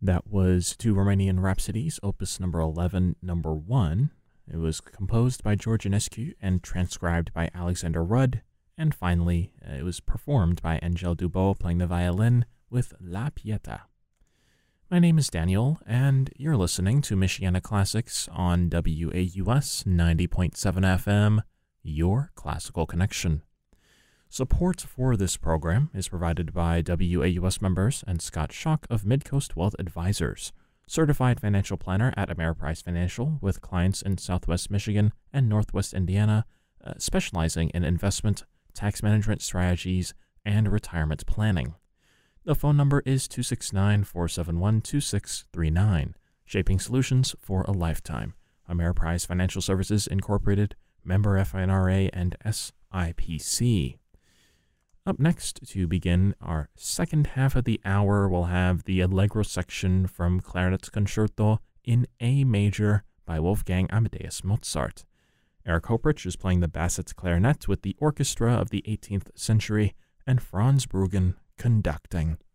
That was two Romanian Rhapsodies, opus number 11, number 1. It was composed by George Enescu and transcribed by Alexander Rudd. And finally, it was performed by Angel Dubot playing the violin with La Pieta. My name is Daniel, and you're listening to Michiana Classics on WAUS 90.7 FM, your classical connection. Support for this program is provided by WAUS members and Scott Schock of Midcoast Wealth Advisors, certified financial planner at Ameriprise Financial with clients in Southwest Michigan and Northwest Indiana, specializing in investment, tax management strategies, and retirement planning. The phone number is 269-471-2639, shaping solutions for a lifetime. Ameriprise Financial Services Incorporated, member FINRA and SIPC. Up next, to begin our second half of the hour, we'll have the Allegro section from Clarinet Concerto in A major by Wolfgang Amadeus Mozart. Eric Hoprich is playing the Bassett clarinet with the orchestra of the 18th century, and Franz Bruggen conducting.